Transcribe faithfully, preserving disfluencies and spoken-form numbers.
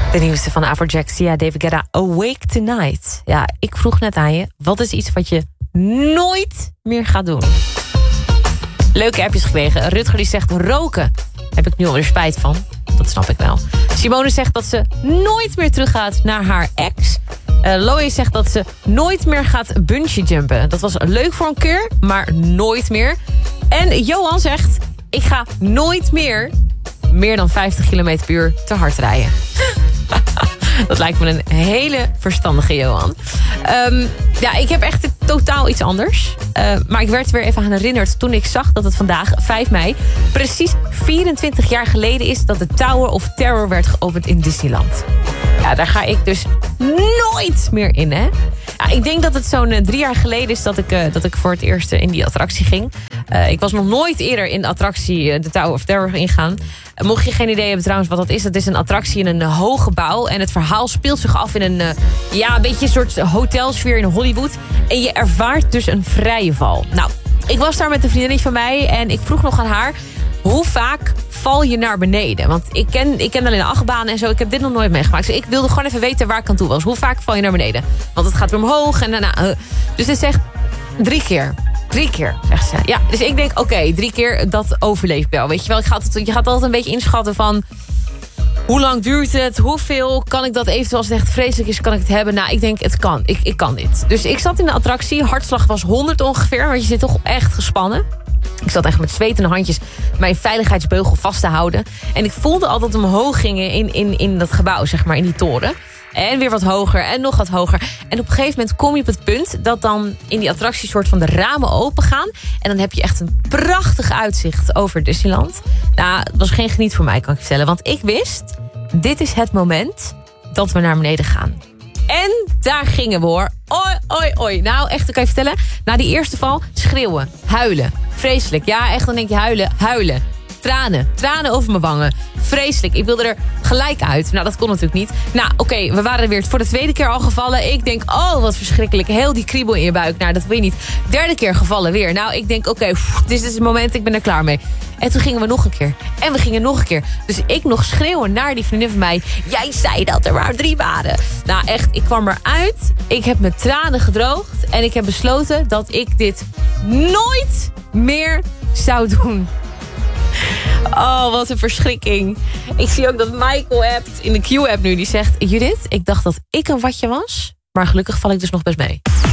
De nieuwste van Afrojack, Sia, David Guetta, Awake Tonight. Ja, ik vroeg net aan je, wat is iets wat je nooit meer gaat doen? Leuke appjes gekregen. Rutger die zegt roken. Heb ik nu alweer spijt van. Dat snap ik wel. Simone zegt dat ze nooit meer teruggaat naar haar ex. Uh, Loie zegt dat ze nooit meer gaat bungee jumpen. Dat was leuk voor een keer, maar nooit meer. En Johan zegt, ik ga nooit meer meer dan vijftig kilometer per uur te hard rijden. Dat lijkt me een hele verstandige Johan. Um, ja, ik heb echt totaal iets anders. Uh, maar ik werd weer even aan herinnerd toen ik zag dat het vandaag, vijf mei... precies vierentwintig jaar geleden is dat de Tower of Terror werd geopend in Disneyland. Ja, daar ga ik dus nooit meer in, hè. Ja, ik denk dat het zo'n uh, drie jaar geleden is dat ik, uh, dat ik voor het eerst uh, in die attractie ging. Uh, ik was nog nooit eerder in de attractie uh, de Tower of Terror ingaan. Uh, mocht je geen idee hebben trouwens wat dat is, dat is een attractie in een uh, hoog gebouw. En het verhaal speelt zich af in een, uh, ja, een beetje een soort hotelsfeer in Hollywood. En je ervaart dus een vrije val. Nou, ik was daar met een vriendin van mij en ik vroeg nog aan haar, hoe vaak val je naar beneden? Want ik ken, ik ken alleen de achtbanen en zo. Ik heb dit nog nooit meegemaakt. Dus ik wilde gewoon even weten waar ik aan toe was. Hoe vaak val je naar beneden? Want het gaat weer omhoog en daarna... Uh, dus ze zegt drie keer. Drie keer, zegt ze. Ja, dus ik denk, oké, okay, drie keer, dat overleef ik wel. Weet je wel, ik ga altijd, je gaat altijd een beetje inschatten van... Hoe lang duurt het? Hoeveel kan ik dat eventueel, als het echt vreselijk is, kan ik het hebben? Nou, ik denk, het kan. Ik, ik kan dit. Dus ik zat in de attractie. Hartslag was honderd ongeveer. Maar je zit toch echt gespannen. Ik zat echt met zwetende handjes mijn veiligheidsbeugel vast te houden. En ik voelde al dat we omhoog gingen in, in, in dat gebouw, zeg maar, in die toren. En weer wat hoger en nog wat hoger. En op een gegeven moment kom je op het punt dat dan in die attractie soort van de ramen open gaan. En dan heb je echt een prachtig uitzicht over Disneyland. Nou, het was geen geniet voor mij, kan ik je vertellen. Want ik wist, dit is het moment dat we naar beneden gaan. En daar gingen we, hoor. Oi, oi, oi. Nou, echt, ik kan je vertellen. Na die eerste val, schreeuwen, huilen. Vreselijk. Ja, echt, dan denk je huilen, huilen. Tranen, tranen over mijn wangen. Vreselijk, ik wilde er gelijk uit. Nou, dat kon natuurlijk niet. Nou, oké, okay, we waren er weer voor de tweede keer al gevallen. Ik denk, oh, wat verschrikkelijk. Heel die kriebel in je buik. Nou, dat wil je niet. Derde keer gevallen weer. Nou, ik denk, oké, okay, dit is het moment, ik ben er klaar mee. En toen gingen we nog een keer. En we gingen nog een keer. Dus ik nog schreeuwen naar die vriendin van mij. Jij zei dat er maar drie waren. Nou, echt, ik kwam eruit. Ik heb mijn tranen gedroogd. En ik heb besloten dat ik dit nooit meer zou doen. Oh, wat een verschrikking. Ik zie ook dat Michael appt in de Q-app nu. Die zegt, Judith, ik dacht dat ik een watje was. Maar gelukkig val ik dus nog best mee.